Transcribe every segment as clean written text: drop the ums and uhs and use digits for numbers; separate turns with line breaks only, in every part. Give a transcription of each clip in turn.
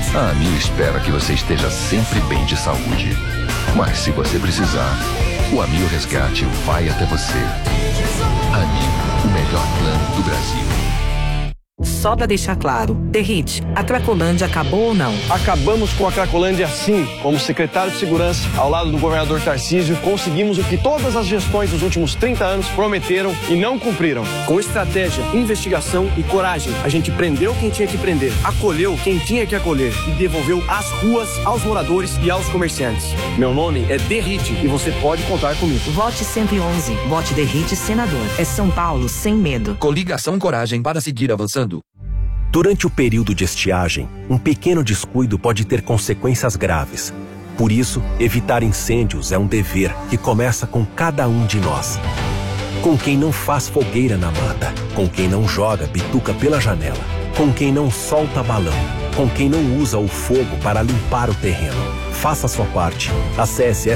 A Amil espera que você esteja sempre bem de saúde. Mas se você precisar, o Amil Resgate vai até você. Amil, o melhor plano do Brasil.
Só pra deixar claro, Derrite, a Cracolândia acabou ou não?
Acabamos com a Cracolândia sim. Como secretário de Segurança, ao lado do governador Tarcísio, conseguimos o que todas as gestões dos últimos 30 anos prometeram e não cumpriram. Com estratégia, investigação e coragem, a gente prendeu quem tinha que prender, acolheu quem tinha que acolher e devolveu as ruas aos moradores e aos comerciantes. Meu nome é Derrite e você pode contar comigo.
Vote 111. Vote Derrite senador. É São Paulo sem medo.
Coligação Coragem para seguir avançando.
Durante o período de estiagem, um pequeno descuido pode ter consequências graves. Por isso, evitar incêndios é um dever que começa com cada um de nós. Com quem não faz fogueira na mata, com quem não joga bituca pela janela, com quem não solta balão, com quem não usa o fogo para limpar o terreno. Faça a sua parte. Acesse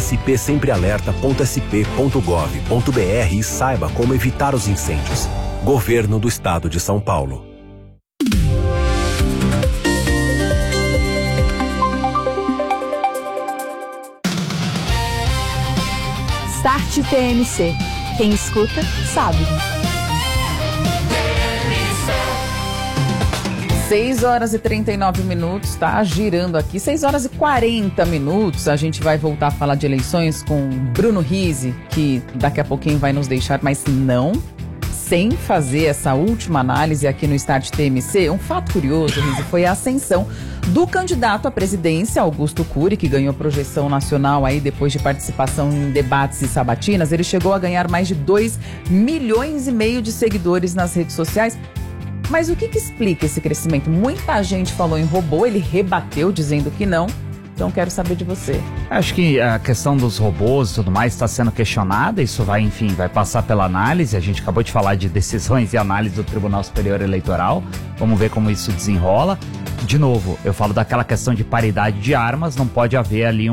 spsemprealerta.sp.gov.br e saiba como evitar os incêndios. Governo do Estado de São Paulo.
Start TMC. Quem escuta, sabe.
6h39, tá girando aqui. 6h40. A gente vai voltar a falar de eleições com Bruno Rizzi, que daqui a pouquinho vai nos deixar, mas não sem fazer essa última análise aqui no Start TMC. Um fato curioso, Rizzi, foi a ascensão do candidato à presidência, Augusto Cury, que ganhou projeção nacional aí depois de participação em debates e sabatinas. Ele chegou a ganhar mais de 2,5 milhões de seguidores nas redes sociais. Mas o que explica esse crescimento? Muita gente falou em robô, ele rebateu dizendo que não. Então quero saber de você.
Acho que a questão dos robôs e tudo mais está sendo questionada. Isso vai passar pela análise. A gente acabou de falar de decisões e análise do Tribunal Superior Eleitoral. Vamos ver como isso desenrola. De novo, eu falo daquela questão de paridade de armas. Não pode haver ali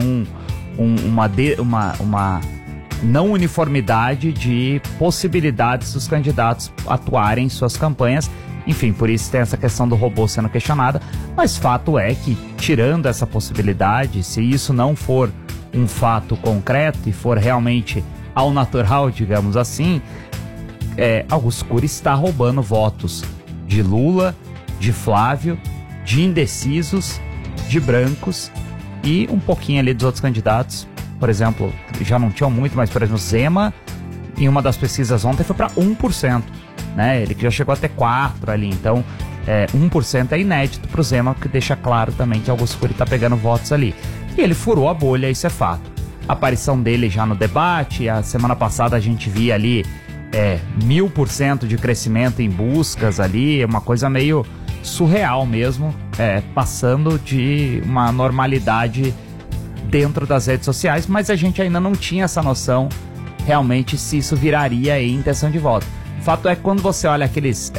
uma não uniformidade de possibilidades dos candidatos atuarem em suas campanhas. Enfim, por isso tem essa questão do robô sendo questionada, mas fato é que, tirando essa possibilidade, se isso não for um fato concreto e for realmente ao natural, digamos assim, Augusto Cury está roubando votos de Lula, de Flávio, de indecisos, de brancos e um pouquinho ali dos outros candidatos. Por exemplo, já não tinham muito, mas por exemplo, Zema, em uma das pesquisas ontem, foi para 1%. Né? Ele que já chegou até 4% ali, então 1% é inédito pro Zema, que deixa claro também que Augusto Cury tá pegando votos ali. E ele furou a bolha, isso é fato. A aparição dele já no debate, a semana passada a gente via ali 1000% de crescimento em buscas ali, uma coisa meio surreal mesmo, passando de uma normalidade dentro das redes sociais, mas a gente ainda não tinha essa noção realmente se isso viraria aí intenção de voto. O fato é que quando você olha aqueles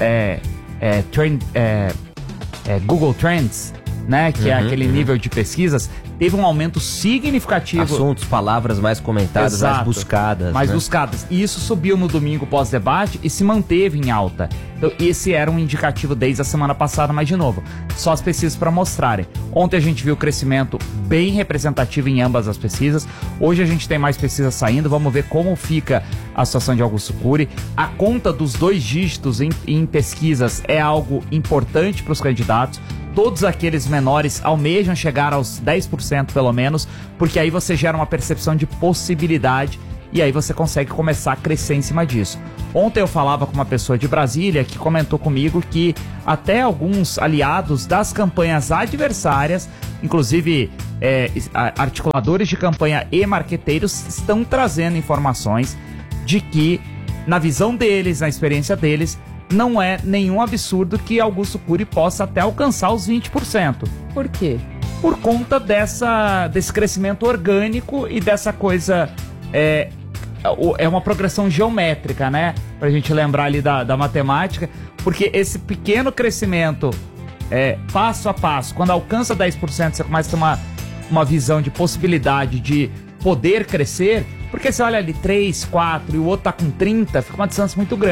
Google Trends, né, que é aquele nível de pesquisas, teve um aumento significativo.
Assuntos, palavras mais comentadas,
exato,
mais buscadas.
Mais buscadas. E isso subiu no domingo pós-debate e se manteve em alta. Então, esse era um indicativo desde a semana passada, mas de novo, só as pesquisas para mostrarem. Ontem a gente viu crescimento bem representativo em ambas as pesquisas. Hoje a gente tem mais pesquisas saindo. Vamos ver como fica a situação de Augusto Cury. A conta dos 2 dígitos em pesquisas é algo importante para os candidatos. Todos aqueles menores almejam chegar aos 10% pelo menos, porque aí você gera uma percepção de possibilidade e aí você consegue começar a crescer em cima disso. Ontem eu falava com uma pessoa de Brasília que comentou comigo que até alguns aliados das campanhas adversárias, inclusive articuladores de campanha e marqueteiros, estão trazendo informações de que, na visão deles, na experiência deles, não é nenhum absurdo que Augusto Cury possa até alcançar os 20%.
Por quê?
Por conta desse crescimento orgânico e dessa coisa... É uma progressão geométrica, né? Pra gente lembrar ali da matemática. Porque esse pequeno crescimento, passo a passo, quando alcança 10%, você começa a ter uma visão de possibilidade de poder crescer. Porque você olha ali 3, 4 e o outro tá com 30, fica uma distância muito grande.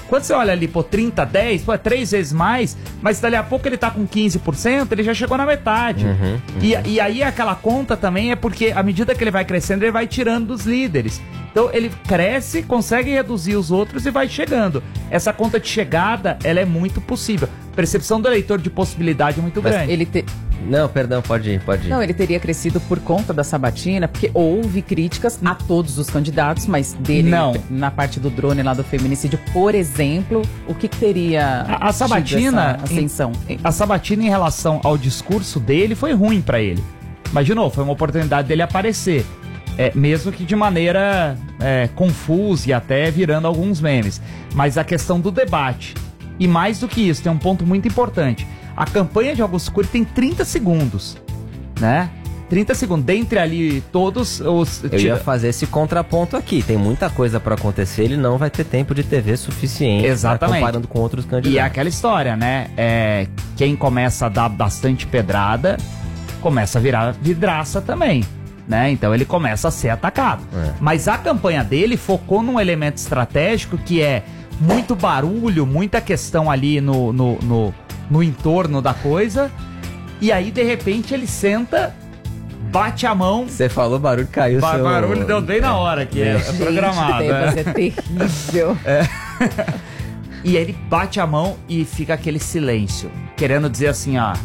Quando você olha ali, 30-10, é 3 vezes mais, mas dali a pouco ele tá com 15%, ele já chegou na metade. E aí aquela conta também é porque, à medida que ele vai crescendo, ele vai tirando dos líderes. Então ele cresce, consegue reduzir os outros e vai chegando. Essa conta de chegada, ela é muito possível. Percepção do eleitor de possibilidade é muito grande.
Não, perdão, pode ir.
Não, ele teria crescido por conta da sabatina, porque houve críticas a todos os candidatos, mas dele, na parte do drone lá do feminicídio, por exemplo, o que teria
a sabatina,
ascensão?
A sabatina em relação ao discurso dele foi ruim pra ele. Mas, de novo, foi uma oportunidade dele aparecer. Mesmo que de maneira confusa e até virando alguns memes. Mas a questão do debate. E mais do que isso, tem um ponto muito importante. A campanha de Augusto Cury tem 30 segundos, né? 30 segundos. Dentre ali todos os...
Eu ia fazer esse contraponto aqui. Tem muita coisa pra acontecer, ele não vai ter tempo de TV suficiente.
Exatamente.
Comparando com outros candidatos.
E é aquela história, né? Quem começa a dar bastante pedrada, começa a virar vidraça também. Né? Então ele começa a ser atacado. Mas a campanha dele focou num elemento estratégico que é muito barulho, muita questão ali no entorno da coisa. E aí, de repente, ele senta, bate a mão.
Você falou barulho, caiu.
Barulho deu bem na hora que é programado.
É terrível.
E aí ele bate a mão e fica aquele silêncio, querendo dizer assim, ó.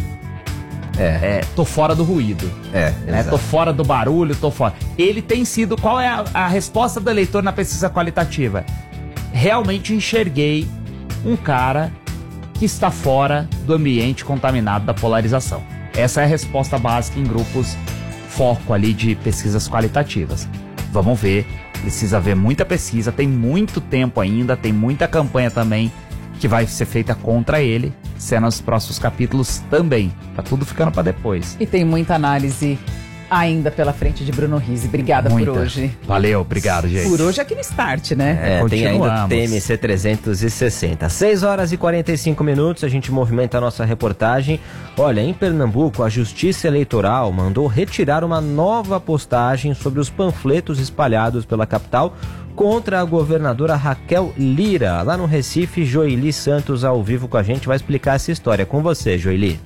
Tô fora do ruído. Tô fora do barulho, tô fora. Ele tem sido... Qual é a resposta do eleitor na pesquisa qualitativa? Realmente enxerguei um cara que está fora do ambiente contaminado da polarização. Essa é a resposta básica em grupos foco ali de pesquisas qualitativas. Vamos ver. Precisa ver muita pesquisa. Tem muito tempo ainda. Tem muita campanha também que vai ser feita contra ele, sendo nos próximos capítulos também. Tá tudo ficando pra depois.
E tem muita análise ainda pela frente de Bruno Rizzi. Obrigada por hoje.
Valeu, obrigado, gente.
Por hoje aqui no Start, né?
Tem ainda o TMC 360. 6 horas e 45 minutos, a gente movimenta a nossa reportagem. Olha, em Pernambuco, a Justiça Eleitoral mandou retirar uma nova postagem sobre os panfletos espalhados pela capital contra a governadora Raquel Lira. Lá no Recife, Joeli Santos ao vivo com a gente vai explicar essa história. Com você, Joeli.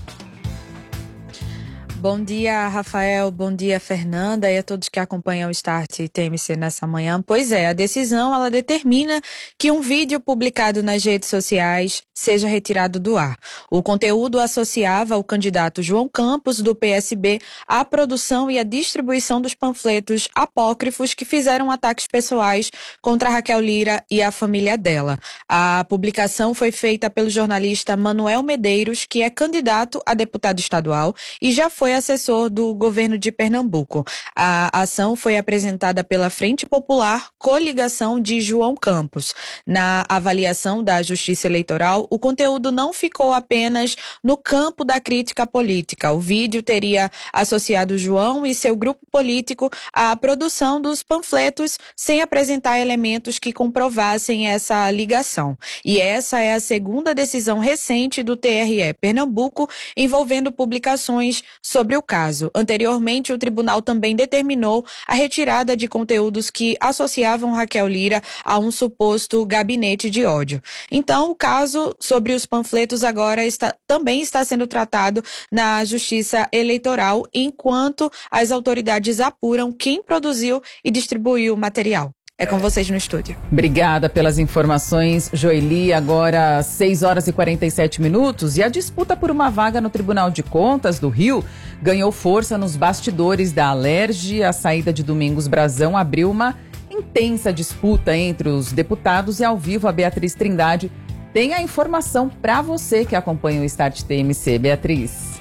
Bom dia, Rafael. Bom dia, Fernanda, e a todos que acompanham o Start TMC nessa manhã. Pois é, a decisão ela determina que um vídeo publicado nas redes sociais seja retirado do ar. O conteúdo associava o candidato João Campos, do PSB, à produção e à distribuição dos panfletos apócrifos que fizeram ataques pessoais contra Raquel Lira e a família dela. A publicação foi feita pelo jornalista Manuel Medeiros, que é candidato a deputado estadual e já foi assessor do governo de Pernambuco. A ação foi apresentada pela Frente Popular, coligação de João Campos. Na avaliação da Justiça Eleitoral, o conteúdo não ficou apenas no campo da crítica política. O vídeo teria associado João e seu grupo político à produção dos panfletos sem apresentar elementos que comprovassem essa ligação. E essa é a segunda decisão recente do TRE Pernambuco envolvendo publicações sobre o caso. Anteriormente, o tribunal também determinou a retirada de conteúdos que associavam Raquel Lira a um suposto gabinete de ódio. Então, o caso sobre os panfletos agora também está sendo tratado na Justiça Eleitoral, enquanto as autoridades apuram quem produziu e distribuiu o material. É com vocês no estúdio.
Obrigada pelas informações, Joeli. Agora 6 horas e 47 minutos e a disputa por uma vaga no Tribunal de Contas do Rio ganhou força nos bastidores da Alerj. A saída de Domingos Brazão abriu uma intensa disputa entre os deputados e ao vivo a Beatriz Trindade tem a informação para você que acompanha o Start TMC. Beatriz.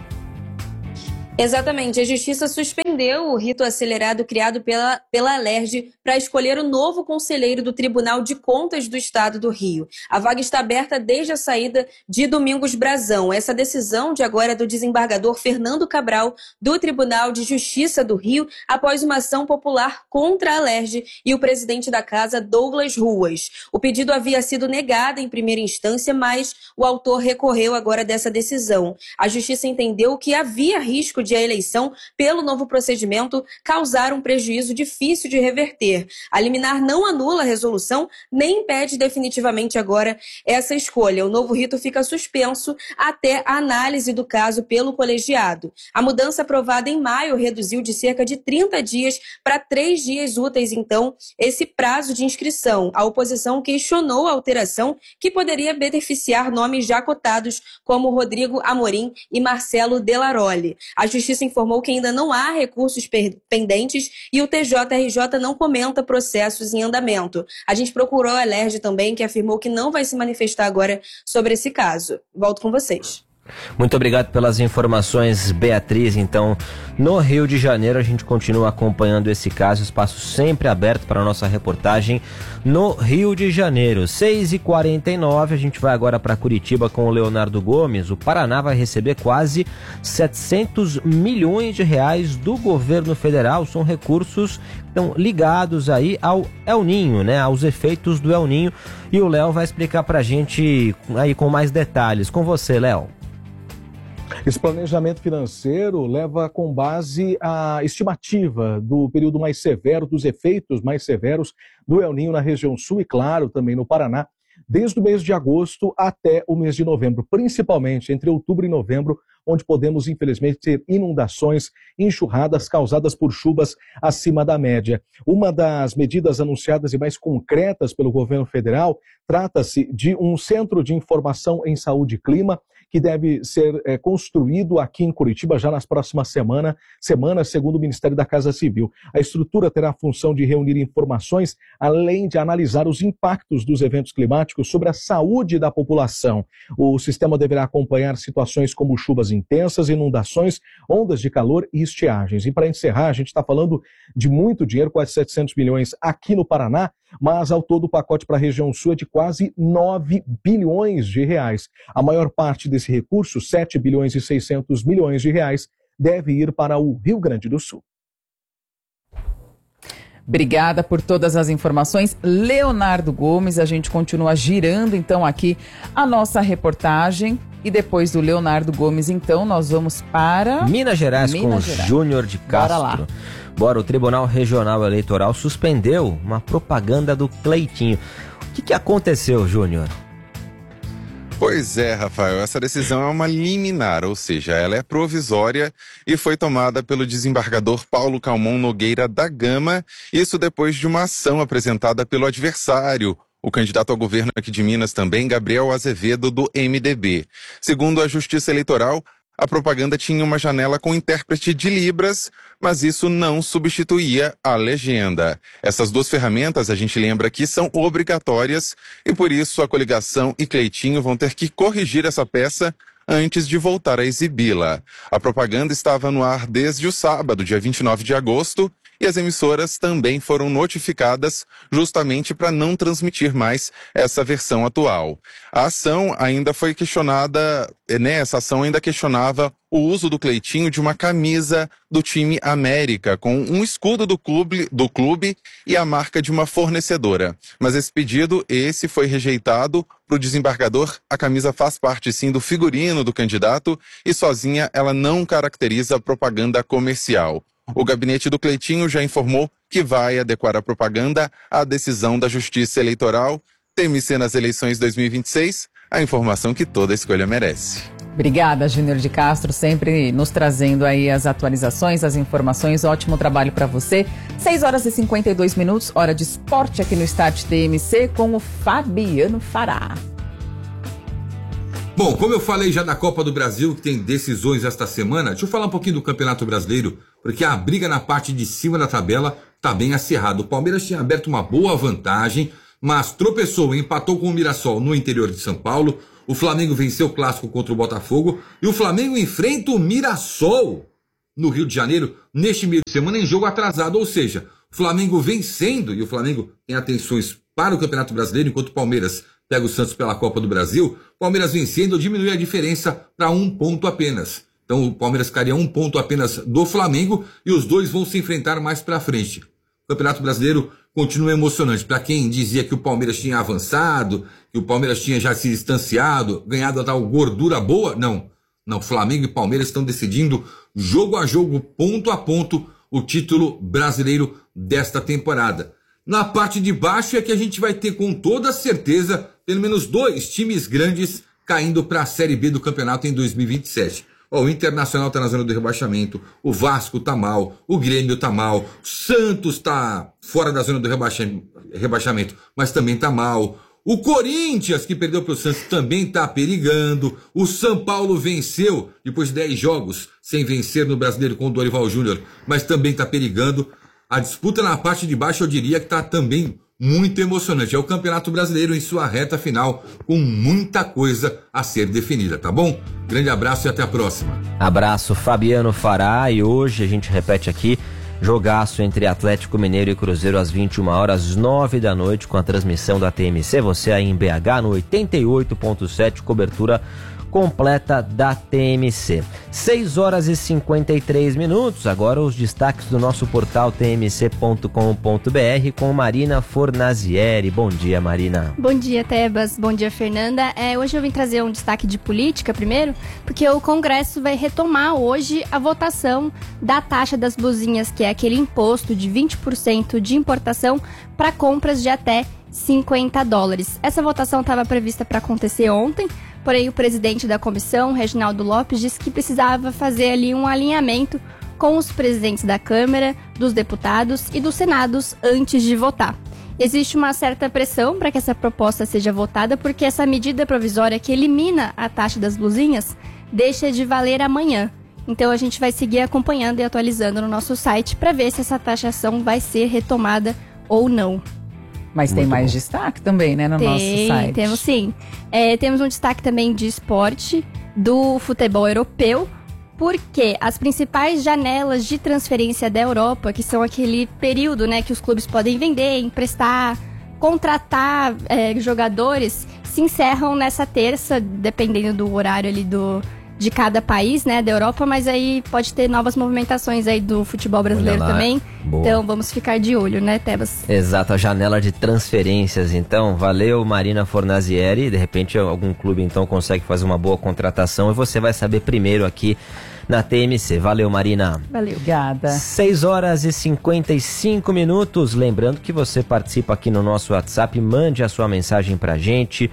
Exatamente, a Justiça suspendeu o rito acelerado criado pela Alerj para escolher o novo conselheiro do Tribunal de Contas do Estado do Rio. A vaga está aberta desde a saída de Domingos Brazão. Essa decisão de agora é do desembargador Fernando Cabral, do Tribunal de Justiça do Rio, após uma ação popular contra a Alerj e o presidente da casa, Douglas Ruas. O pedido havia sido negado em primeira instância, mas o autor recorreu agora dessa decisão. A Justiça entendeu que havia risco de a eleição pelo novo procedimento causar um prejuízo difícil de reverter. A liminar não anula a resolução, nem impede definitivamente agora essa escolha. O novo rito fica suspenso até a análise do caso pelo colegiado. A mudança aprovada em maio reduziu de cerca de 30 dias para 3 dias úteis, então, esse prazo de inscrição. A oposição questionou a alteração, que poderia beneficiar nomes já cotados como Rodrigo Amorim e Marcelo Delaroli. A Justiça informou que ainda não há recursos pendentes e o TJRJ não comenta processos em andamento. A gente procurou a Alerj também, que afirmou que não vai se manifestar agora sobre esse caso. Volto com vocês.
Muito obrigado pelas informações, Beatriz. Então, no Rio de Janeiro, a gente continua acompanhando esse caso, espaço sempre aberto para a nossa reportagem no Rio de Janeiro. 6h49, a gente vai agora para Curitiba com o Leonardo Gomes. O Paraná vai receber quase 700 milhões de reais do governo federal. São recursos que estão ligados aí ao El Niño, né? Aos efeitos do El Niño. E o Léo vai explicar para a gente aí com mais detalhes. Com você, Léo.
Esse planejamento financeiro leva com base a estimativa do período mais severo, dos efeitos mais severos do El Niño na região sul e, claro, também no Paraná, desde o mês de agosto até o mês de novembro, principalmente entre outubro e novembro, onde podemos, infelizmente, ter inundações, enxurradas causadas por chuvas acima da média. Uma das medidas anunciadas e mais concretas pelo governo federal trata-se de um centro de informação em saúde e clima, que deve ser construído aqui em Curitiba já nas próximas semanas, segundo o Ministério da Casa Civil. A estrutura terá a função de reunir informações, além de analisar os impactos dos eventos climáticos sobre a saúde da população. O sistema deverá acompanhar situações como chuvas intensas, inundações, ondas de calor e estiagens. E para encerrar, a gente está falando de muito dinheiro, quase 700 milhões aqui no Paraná, mas ao todo o pacote para a região sul é de quase 9 bilhões de reais. A maior parte desse recurso, 7 bilhões e 600 milhões de reais, deve ir para o Rio Grande do Sul.
Obrigada por todas as informações, Leonardo Gomes. A gente continua girando então aqui a nossa reportagem e depois do Leonardo Gomes, então, nós vamos para
Minas Gerais com Júnior de Castro.
Bora lá.
Bora, o Tribunal Regional Eleitoral suspendeu uma propaganda do Cleitinho. O que aconteceu, Júnior?
Pois é, Rafael, essa decisão é uma liminar, ou seja, ela é provisória e foi tomada pelo desembargador Paulo Calmon Nogueira da Gama, isso depois de uma ação apresentada pelo adversário, o candidato ao governo aqui de Minas também, Gabriel Azevedo, do MDB. Segundo a Justiça Eleitoral, a propaganda tinha uma janela com intérprete de Libras, mas isso não substituía a legenda. Essas duas ferramentas, a gente lembra que são obrigatórias e por isso a coligação e Cleitinho vão ter que corrigir essa peça antes de voltar a exibi-la. A propaganda estava no ar desde o sábado, dia 29 de agosto, e as emissoras também foram notificadas justamente para não transmitir mais essa versão atual. A ação ainda foi questionada, essa ação ainda questionava o uso do Cleitinho de uma camisa do time América, com um escudo do clube e a marca de uma fornecedora. Mas esse pedido, foi rejeitado. Para o desembargador, a camisa faz parte sim do figurino do candidato e sozinha ela não caracteriza a propaganda comercial. O gabinete do Cleitinho já informou que vai adequar a propaganda à decisão da Justiça Eleitoral. TMC nas eleições 2026, a informação que toda escolha merece.
Obrigada, Júnior de Castro, sempre nos trazendo aí as atualizações, as informações. Ótimo trabalho para você. 6h52, hora de esporte aqui no Start TMC com o Fabiano Fará.
Bom, como eu falei já da Copa do Brasil, que tem decisões esta semana, deixa eu falar um pouquinho do Campeonato Brasileiro, porque a briga na parte de cima da tabela está bem acirrada. O Palmeiras tinha aberto uma boa vantagem, mas tropeçou e empatou com o Mirassol no interior de São Paulo. O Flamengo venceu o clássico contra o Botafogo e o Flamengo enfrenta o Mirassol no Rio de Janeiro neste meio de semana em jogo atrasado, ou seja, o Flamengo vencendo, e o Flamengo tem atenções para o Campeonato Brasileiro, enquanto o Palmeiras pega o Santos pela Copa do Brasil. Palmeiras vencendo diminui a diferença para 1 ponto apenas. Então o Palmeiras ficaria 1 ponto apenas do Flamengo e os dois vão se enfrentar mais para frente. O Campeonato Brasileiro continua emocionante. Para quem dizia que o Palmeiras tinha avançado, que o Palmeiras tinha já se distanciado, ganhado a tal gordura boa, não. Não, Flamengo e Palmeiras estão decidindo jogo a jogo, ponto a ponto, o título brasileiro desta temporada. Na parte de baixo é que a gente vai ter com toda certeza pelo menos 2 times grandes caindo para a Série B do campeonato em 2027. O Internacional está na zona do rebaixamento, o Vasco está mal, o Grêmio está mal, o Santos está fora da zona do rebaixamento, mas também está mal. O Corinthians, que perdeu para o Santos, também está perigando. O São Paulo venceu depois de 10 jogos sem vencer no Brasileiro com o Dorival Júnior, mas também está perigando. A disputa na parte de baixo eu diria que está também muito emocionante. É o Campeonato Brasileiro em sua reta final, com muita coisa a ser definida, tá bom? Grande abraço e até a próxima.
Abraço, Fabiano Fará. E hoje a gente repete aqui, jogaço entre Atlético Mineiro e Cruzeiro às 21 horas, 9 da noite, com a transmissão da TMC. Você aí em BH no 88.7, cobertura completa da TMC. 6 horas e 53 minutos. Agora os destaques do nosso portal tmc.com.br com Marina Fornazieri. Bom dia, Marina.
Bom dia, Tebas. Bom dia, Fernanda. Hoje eu vim trazer um destaque de política primeiro, porque o Congresso vai retomar hoje a votação da taxa das blusinhas, que é aquele imposto de 20% de importação para compras de até $50. Essa votação estava prevista para acontecer ontem, porém o presidente da comissão, Reginaldo Lopes, disse que precisava fazer ali um alinhamento com os presidentes da Câmara, dos deputados e dos Senados antes de votar. Existe uma certa pressão para que essa proposta seja votada, porque essa medida provisória que elimina a taxa das blusinhas deixa de valer amanhã. Então a gente vai seguir acompanhando e atualizando no nosso site para ver se essa taxação vai ser retomada ou não.
Mas tem mais destaque também, né, no nosso site?
Temos sim. Temos um destaque também de esporte do futebol europeu, porque as principais janelas de transferência da Europa, que são aquele período, né, que os clubes podem vender, emprestar, contratar jogadores, se encerram nessa terça, dependendo do horário ali de cada país, né, da Europa, mas aí pode ter novas movimentações aí do futebol brasileiro também. Boa. Então vamos ficar de olho, né, Tebas?
Exato, a janela de transferências, então. Valeu, Marina Fornazieri. De repente algum clube então consegue fazer uma boa contratação e você vai saber primeiro aqui na TMC. Valeu, Marina.
Valeu.
Obrigada.
6 horas e 55 minutos. Lembrando que você participa aqui no nosso WhatsApp. Mande a sua mensagem pra gente.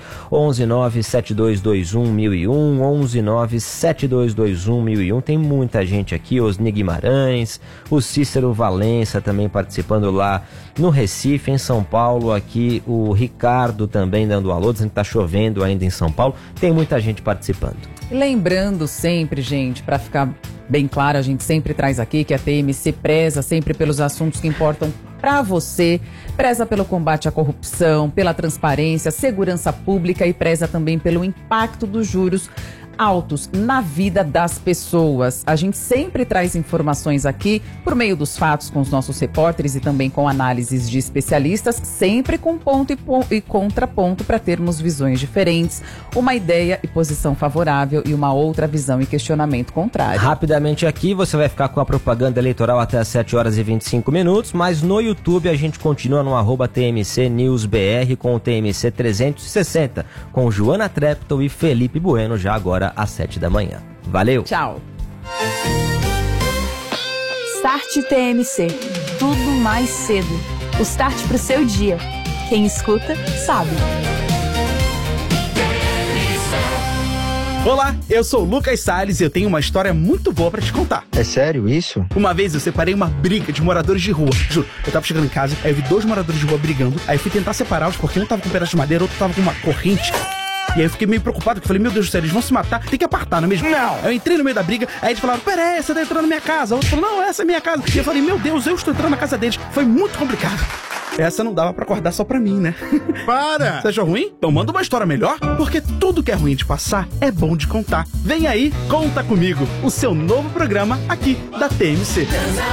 11972211001. 11972211001. Tem muita gente aqui. Osni Guimarães, o Cícero Valença também participando lá no Recife, em São Paulo. Aqui o Ricardo também dando alô, dizendo que tá chovendo ainda em São Paulo. Tem muita gente participando.
Lembrando sempre, gente, para ficar bem claro, a gente sempre traz aqui que a TMC preza sempre pelos assuntos que importam para você, preza pelo combate à corrupção, pela transparência, segurança pública e preza também pelo impacto dos juros altos na vida das pessoas. A gente sempre traz informações aqui por meio dos fatos com os nossos repórteres e também com análises de especialistas, sempre com ponto e contraponto para termos visões diferentes, uma ideia e posição favorável e uma outra visão e questionamento contrário.
Rapidamente aqui você vai ficar com a propaganda eleitoral até às 7 horas e 25 minutos, mas no YouTube a gente continua no @TMC News BR com o TMC 360, com Joana Treptow e Felipe Bueno, já agora às 7 da manhã. Valeu!
Tchau!
Start TMC. Tudo mais cedo. O start pro seu dia. Quem escuta, sabe.
Olá, eu sou o Lucas Salles e eu tenho uma história muito boa pra te contar.
É sério isso?
Uma vez eu separei uma briga de moradores de rua. Juro, eu tava chegando em casa, aí eu vi 2 moradores de rua brigando, aí eu fui tentar separá-los porque um tava com um pedaço de madeira, outro tava com uma corrente. E aí eu fiquei meio preocupado, porque eu falei, meu Deus do céu, eles vão se matar, tem que apartar, não é mesmo? Não! Aí eu entrei no meio da briga, aí eles falaram, peraí, você tá entrando na minha casa. O outro falou, não, essa é minha casa. E eu falei, meu Deus, eu estou entrando na casa deles. Foi muito complicado. Essa não dava pra acordar só pra mim, né?
Para!
Você achou ruim? Então manda uma história melhor, porque tudo que é ruim de passar é bom de contar. Vem aí, Conta Comigo, o seu novo programa aqui da TMC.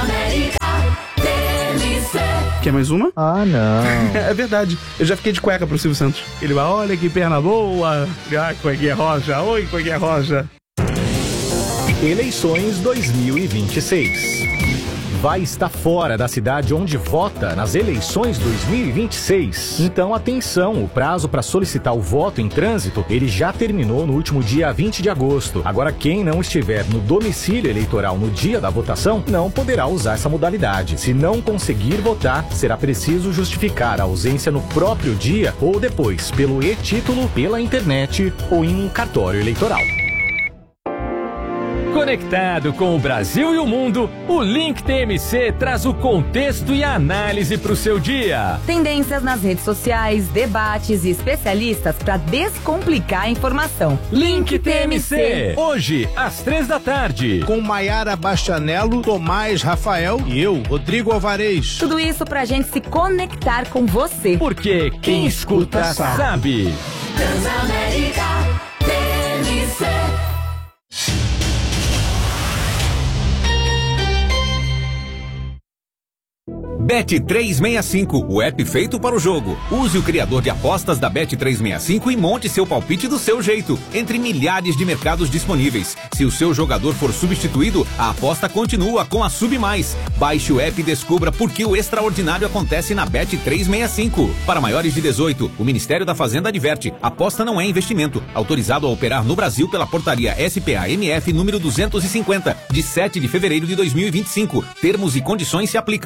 Quer mais uma?
Ah, não.
É verdade. Eu já fiquei de cueca pro Silvio Santos. Ele vai, olha que perna boa. Ai, cuequinha roja. Oi, cuequinha roja.
Eleições 2026.
vai estar fora da cidade onde vota nas eleições 2026. Então, atenção, o prazo para solicitar o voto em trânsito, ele já terminou no último dia 20 de agosto. Agora, quem não estiver no domicílio eleitoral no dia da votação, não poderá usar essa modalidade. Se não conseguir votar, será preciso justificar a ausência no próprio dia ou depois, pelo e-título, pela internet ou em um cartório eleitoral.
Conectado com o Brasil e o mundo, o Link TMC traz o contexto e a análise para o seu dia.
Tendências nas redes sociais, debates e especialistas para descomplicar a informação.
Link TMC, hoje às 15h.
Com Maiara Bastianello, Tomás Rafael e eu, Rodrigo Alvarez.
Tudo isso pra gente se conectar com você.
Porque quem escuta sabe.
Transamérica TMC.
Bet365, o app feito para o jogo. Use o criador de apostas da Bet365 e monte seu palpite do seu jeito, entre milhares de mercados disponíveis. Se o seu jogador for substituído, a aposta continua com a Sub+. Baixe o app e descubra por que o extraordinário acontece na Bet365. Para maiores de 18, o Ministério da Fazenda adverte: aposta não é investimento. Autorizado a operar no Brasil pela portaria SPA-MF número 250, de 7 de fevereiro de 2025. Termos e condições se aplicam.